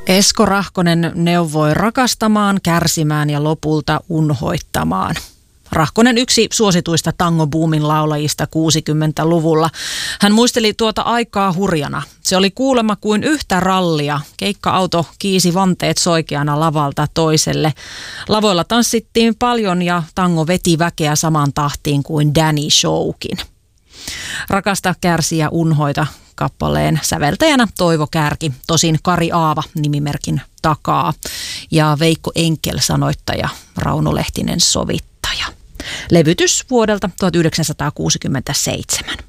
Esko Rahkonen neuvoi rakastamaan, kärsimään ja lopulta unhoittamaan. Rahkonen yksi suosituista tangobuumin laulajista 60-luvulla. Hän muisteli tuota aikaa hurjana. Se oli kuulemma kuin yhtä rallia. Keikka-auto kiisi vanteet soikeana lavalta toiselle. Lavoilla tanssittiin paljon ja tango veti väkeä samaan tahtiin kuin Danny Showkin. Rakasta, kärsi ja unhoita -kappaleen säveltäjänä Toivo Kärki, tosin Kari Aava nimimerkin takaa, ja Veikko Enkel sanoittaja, Rauno Lehtinen sovittaja. Levytys vuodelta 1967.